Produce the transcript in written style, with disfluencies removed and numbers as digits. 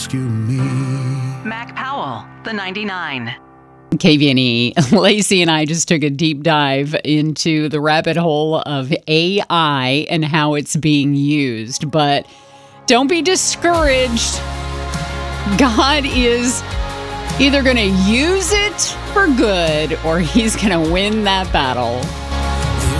rescue me. Mac Powell, the 99. KVNE, Lacey and I just took a deep dive into the rabbit hole of AI and how it's being used. But don't be discouraged. God is either going to use it for good or he's going to win that battle.